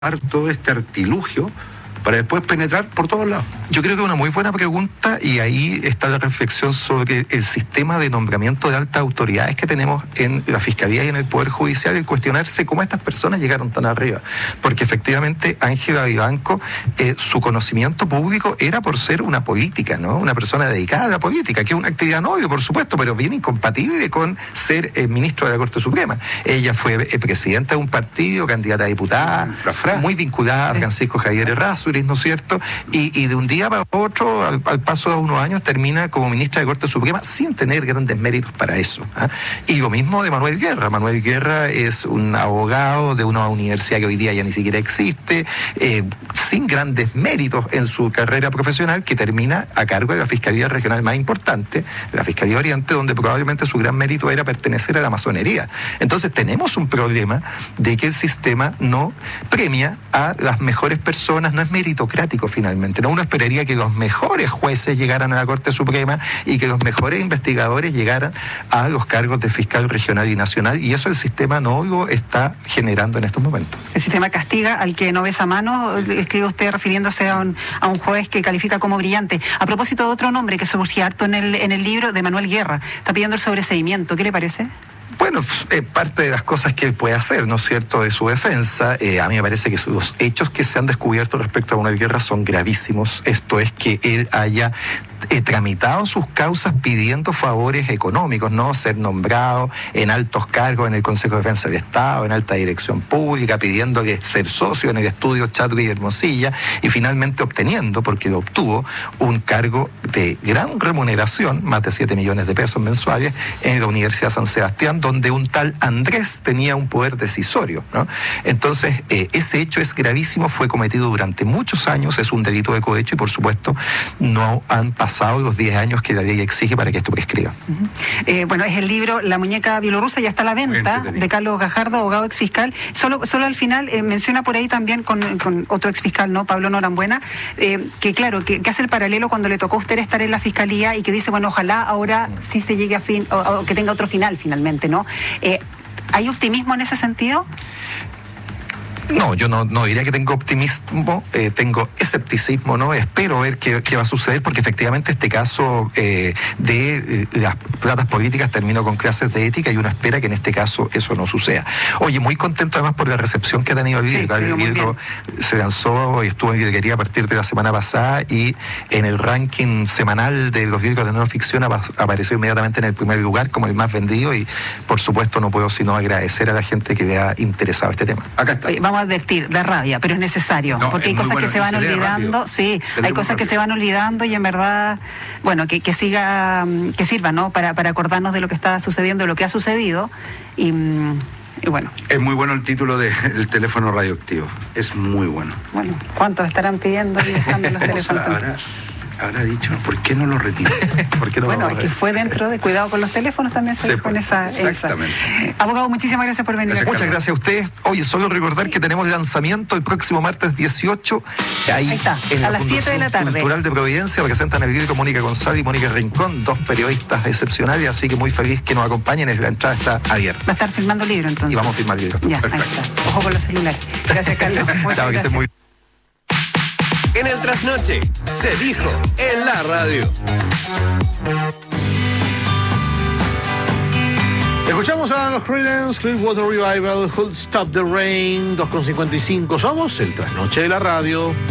todo este artilugio para después penetrar por todos lados? Yo creo que es una muy buena pregunta y ahí está la reflexión sobre el sistema de nombramiento de altas autoridades que tenemos en la Fiscalía y en el Poder Judicial, y cuestionarse cómo estas personas llegaron tan arriba. Porque efectivamente Ángela Vivanco, su conocimiento público era por ser una política, ¿no? Una persona dedicada a la política, que es una actividad noble, por supuesto, pero bien incompatible con ser ministro de la Corte Suprema. Ella fue presidenta de un partido, candidata a diputada, muy vinculada a Francisco Javier Errázuriz, ¿no es cierto? Y de un día para otro, al paso de unos años, termina como ministra de Corte Suprema sin tener grandes méritos para eso. Y lo mismo de Manuel Guerra. Manuel Guerra es un abogado de una universidad que hoy día ya ni siquiera existe, sin grandes méritos en su carrera profesional, que termina a cargo de la Fiscalía Regional más importante, la Fiscalía Oriente, donde probablemente su gran mérito era pertenecer a la masonería. Entonces tenemos un problema de que el sistema no premia a las mejores personas, no es meritocrático finalmente, ¿no? Uno esperaría que los mejores jueces llegaran a la Corte Suprema y que los mejores investigadores llegaran a los cargos de fiscal regional y nacional, y eso el sistema no lo está generando en estos momentos. El sistema castiga al que no besa mano, escribe usted refiriéndose a un juez que califica como brillante. A propósito de otro nombre que surge harto en el libro, de Manuel Guerra, está pidiendo el sobreseimiento. ¿Qué le parece? Bueno, parte de las cosas que él puede hacer, ¿no es cierto?, de su defensa. A mí me parece que los hechos que se han descubierto respecto a Manuel Guerra son gravísimos. Esto es que él haya tramitado sus causas pidiendo favores económicos, ¿no? Ser nombrado en altos cargos en el Consejo de Defensa del Estado, en alta dirección pública, pidiendo que ser socio en el estudio Chadwick Hermosilla, y finalmente obteniendo, porque lo obtuvo, un cargo de gran remuneración, más de 7 millones de pesos mensuales, en la Universidad de San Sebastián, donde un tal Andrés tenía un poder decisorio, ¿no? Entonces, ese hecho es gravísimo, fue cometido durante muchos años, es un delito de cohecho y, por supuesto, no han pasado los 10 años que la ley exige para que esto prescriba. Bueno, es el libro La muñeca bielorrusa, ya está a la venta, de Carlos Gajardo, abogado exfiscal. Solo al final menciona por ahí también con otro exfiscal, ¿no? Pablo Norambuena, que claro, que hace el paralelo cuando le tocó a usted estar en la fiscalía y que dice, bueno, ojalá ahora sí se llegue a fin, o que tenga otro final finalmente, ¿no? ¿Hay optimismo en ese sentido? No, yo no diría que tengo optimismo, tengo escepticismo, ¿no? Espero ver qué va a suceder, porque efectivamente este caso de las platas políticas terminó con clases de ética y uno espera que en este caso eso no suceda. Oye, muy contento además por la recepción que ha tenido el libro. Sí, el libro se lanzó y estuvo en librería a partir de la semana pasada, y en el ranking semanal de los libros de no ficción apareció inmediatamente en el primer lugar como el más vendido, y por supuesto no puedo sino agradecer a la gente que le ha interesado este tema. Acá está. Oye, vamos a advertir, da rabia, pero es necesario, porque hay cosas que se van olvidando, hay cosas que se van olvidando, y en verdad, bueno, que sirva, ¿no? Para acordarnos de lo que está sucediendo, de lo que ha sucedido, y bueno. Es muy bueno el título del teléfono radioactivo, es muy bueno. Bueno, ¿cuántos estarán pidiendo y dejando los teléfonos? Habrá dicho, ¿por qué no lo retiré? Bueno, es que fue dentro de cuidado con los teléfonos también, se dijo en esa. Exactamente. Abogado, muchísimas gracias por venir. Muchas gracias a ustedes. Oye, solo recordar que tenemos lanzamiento el próximo martes 18, ahí está, en a las 7 de la tarde. Cultural de Providencia, presentan el libro Mónica González y Mónica Rincón, dos periodistas excepcionales, así que muy feliz que nos acompañen, la entrada está abierta. Va a estar filmando el libro entonces. Y vamos a filmar el libro. Ya, ahí está. Ojo con los celulares. Gracias, Carlos. Chao, que estén muy bien. En el Trasnoche, se dijo en la radio. Escuchamos a los Creedence Clearwater Revival, Who'll Stop the Rain, 2:55. Somos el Trasnoche de la radio.